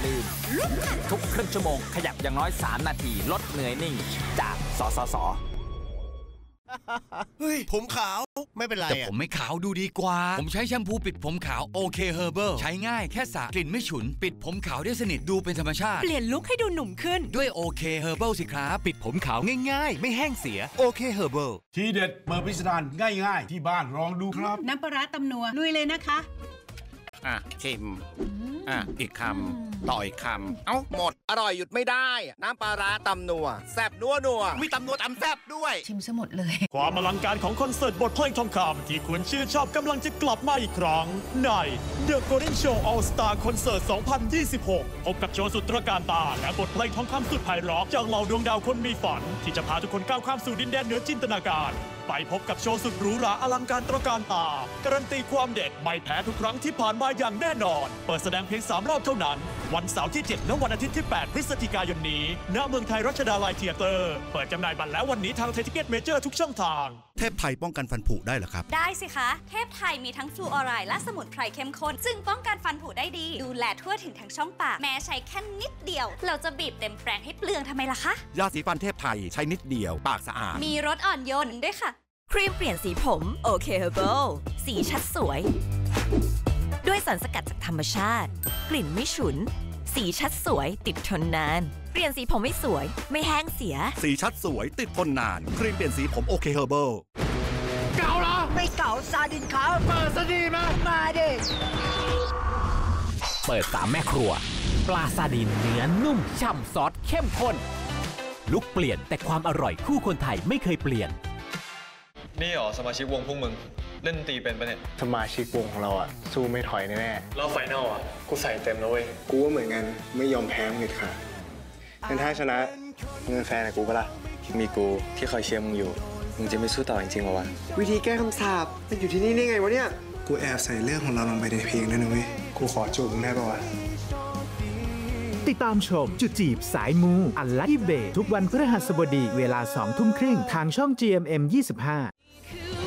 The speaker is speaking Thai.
ดื่มทุกครึ่งชั่วโมงขยับอย่างน้อย3 นาทีลดเหนื่อยนิ่งจากสสส. เฮ้ยผมขาวไม่เป็นไรแต่ผมไม่ขาวดูดีกว่าผมใช้แชมพูปิดผมขาวโอเคเฮอร์เบิลใช้ง่ายแค่สระกลิ่นไม่ฉุนปิดผมขาวได้สนิทดูเป็นธรรมชาติเปลี่ยนลุคให้ดูหนุ่มขึ้นด้วยโอเคเฮอร์เบิลสิครับปิดผมขาวง่ายๆไม่แห้งเสียโอเคเฮอร์เบิลทีเด็ดเปิดพิสดารง่ายๆที่บ้านลองดูครับน้ำปลาร้าตำนัวลุยเลยนะคะชิมอีกคำต่ออีกคำเอ้าหมดอร่อยหยุดไม่ได้น้ำปลาร้าตำนัวแซ่บนัวมีตำนัวตำแซ่บด้วยชิมซะหมดเลยความอลังการของคอนเสิร์ตบทเพลงทองคำที่คุณชื่นชอบกำลังจะกลับมาอีกครั้งใน The Golden Show All Star Concert 2026 พบกับโชว์สุดตระการตาและบทเพลงทองคำสุดไพเราะจากเหล่าดวงดาวคนมีฝันที่จะพาทุกคนก้าวข้ามสู่ดินแดนเหนือจินตนาการไปพบกับโชว์สุดหรูหราอลังการตระการตาการันตีความเด็ดไม่แพ้ทุกครั้งที่ผ่านมาอย่างแน่นอนเปิดแสดงเพียง3 รอบเท่านั้นวันเสาร์ที่7และวันอาทิตย์ที่8พฤศจิกายนนี้ณเมืองไทยรัชดาลัยเธียเตอร์เปิดจำหน่ายบัตรแล้ววันนี้ทางไทยทิเก็ตเมเจอร์ทุกช่องทางเทพไทยป้องกันฟันผุได้เหรอครับได้สิคะเทพไทยมีทั้งฟลูออไรด์และสมุนไพรเข้มข้นซึ่งป้องกันฟันผุได้ดีดูแลทั่วถึงทั้งช่องปากแม้ใช้แค่นิดเดียวเราจะบีบเต็มแปรงให้เปลืองทำไมล่ะคะยาสีฟันเทพไทยใช้นิดเดียวปากสะอาดมีรสอ่อนโยนด้วยค่ะครีมเปลี่ยนสีผมโอเคเฮอร์เบิลสีชัดสวยด้วยสารสกัดจากธรรมชาติกลิ่นไม่ฉุนสีชัดสวยติดทนนานเปลี่ยนสีผมไม่สวยไม่แห้งเสียสีชัดสวยติดทนนานครีมเปลี่ยนสีผมโอเคเฮอร์เบิลเก่าเหรอไม่เก่าซาดินครับเปิดซาดินมาดิเปิด3 แม่ครัวปลาซาดินเนื้อนุ่มฉ่ำซอสเข้มข้นลุกเปลี่ยนแต่ความอร่อยคู่คนไทยไม่เคยเปลี่ยนนี่หรอสมาชิกวงพวกมึงเล่นดนตรีเป็นปะเนี่ยสมาชิกวงของเราอะสู้ไม่ถอยแน่ๆแล้วไฟนอลอะกูใส่เต็มแล้วเว้ยกูก็เหมือนกันไม่ยอมแพ้มึงเด็ดขาดงั้นถ้าชนะมึงเป็นแฟนกับกูปะล่ะมีกูที่คอยเชียร์มึงอยู่มึงจะไม่สู้ต่อจริงๆหรอวะวิธีแก้คำสาปมันอยู่ที่นี่ได้ไงวะเนี่ยกูแอบใส่เรื่องของเราลงไปในเพลงนั่นนะเว้ยกูขอจูบมึงได้ปะวะติดตามชมจุดจีบสายมูอันลัคกี้เบย์ทุกวันพฤหัสบดีเวลา 20:30 ทางช่อง GMM 25